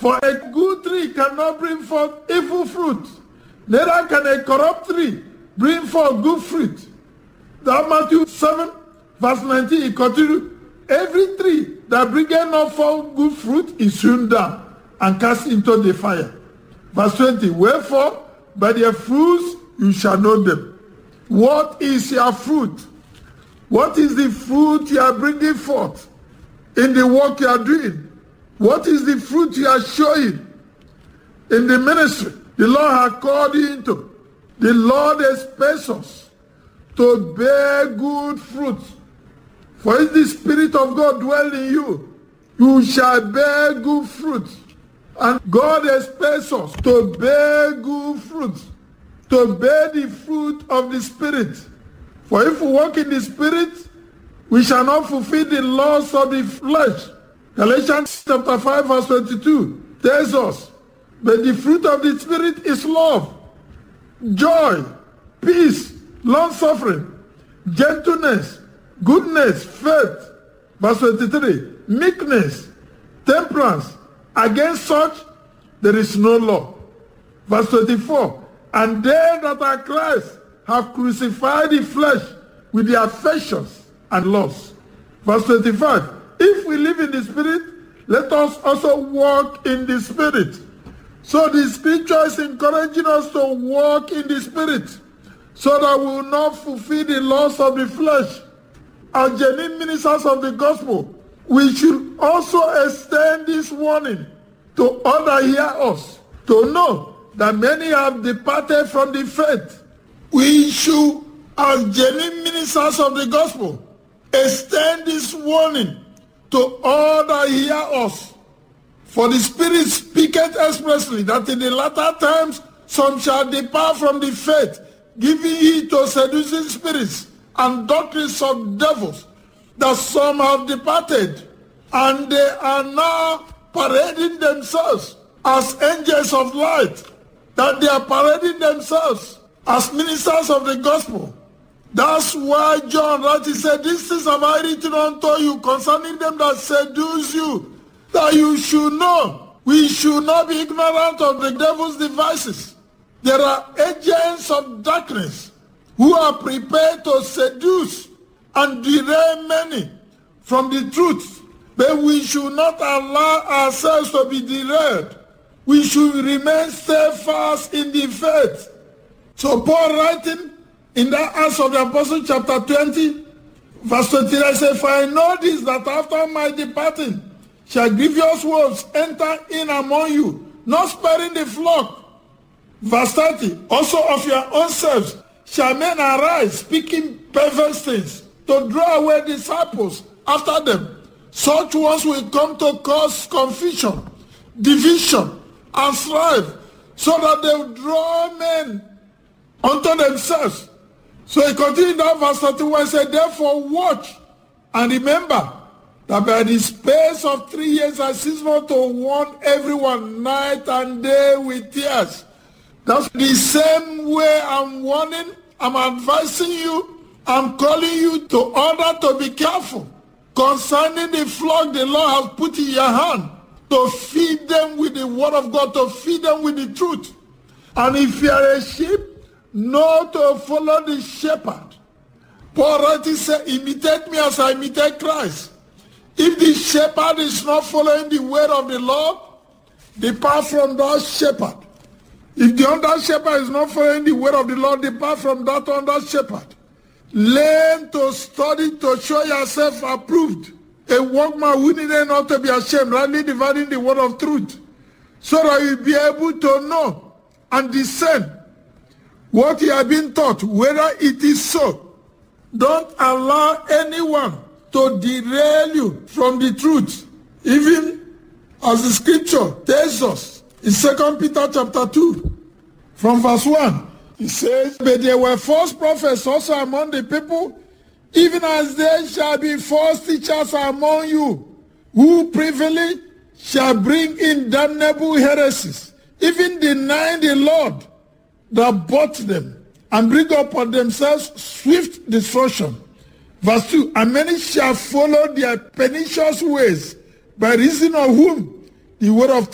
For a good tree cannot bring forth evil fruit, neither can a corrupt tree bring forth good fruit. That Matthew 7, verse 19, he continued, every tree that bringeth not forth good fruit is hewn down and cast into the fire. Verse 20, wherefore by their fruits you shall know them. What is your fruit? What is the fruit you are bringing forth in the work you are doing? What is the fruit you are showing in the ministry the Lord has called you into? The Lord expects us to bear good fruit. For if the Spirit of God dwell in you, you shall bear good fruit. And God expects us to bear good fruit, to bear the fruit of the Spirit. For if we walk in the Spirit, we shall not fulfill the lusts of the flesh. Galatians chapter 5 verse 22 tells us, but the fruit of the Spirit is love, joy, peace, long-suffering, gentleness, goodness, faith. Verse 23, meekness, temperance. Against such there is no law. Verse 24, and they that are Christ have crucified the flesh with the affections and lusts. Verse 25, if we live in the Spirit, let us also walk in the Spirit. So the scripture is encouraging us to walk in the Spirit so that we will not fulfill the lusts of the flesh. As genuine ministers of the gospel, we should also extend this warning to others hear us, to know that many have departed from the faith. We should, as genuine ministers of the gospel, extend this warning to all that hear us. For the Spirit speaketh expressly that in the latter times some shall depart from the faith, giving heed to seducing spirits and doctrines of devils, that some have departed, and they are now parading themselves as angels of light, that they are parading themselves as ministers of the gospel. That's why John rightly said, these things have I written unto you concerning them that seduce you, that you should know. We should not be ignorant of the devil's devices. There are agents of darkness who are prepared to seduce and derail many from the truth. But we should not allow ourselves to be derailed. We should remain steadfast in the faith. So Paul writing in that Acts of the Apostles chapter 20, verse 29 says, for I know this, that after my departing shall grievous wolves enter in among you, not sparing the flock. Verse 30, also of your own selves shall men arise, speaking perverse things, to draw away disciples after them. Such ones will come to cause confusion, division, and strife, so that they will draw men unto themselves. So he continued down verse 31 and said, therefore watch and remember that by the space of 3 years I cease not to warn everyone night and day with tears. That's the same way I'm warning, I'm advising you, I'm calling you to order to be careful concerning the flock the Lord has put in your hand, to feed them with the word of God, to feed them with the truth. And if you are a sheep, know to follow the shepherd. Paul rightly said, imitate me as I imitate Christ. If the shepherd is not following the word of the Lord, depart from that shepherd. If the under shepherd is not following the word of the Lord, depart from that under shepherd. Learn to study to show yourself approved. A workman who needed not to be ashamed, rightly dividing the word of truth, so that you'll be able to know and discern what you have been taught, whether it is so. Don't allow anyone to derail you from the truth. Even as the scripture tells us in 2 Peter chapter 2, from verse 1, it says, but there were false prophets also among the people, even as there shall be false teachers among you, who privily shall bring in damnable heresies, even denying the Lord that bought them, and bring upon themselves swift destruction. Verse 2, and many shall follow their pernicious ways, by reason of whom the word of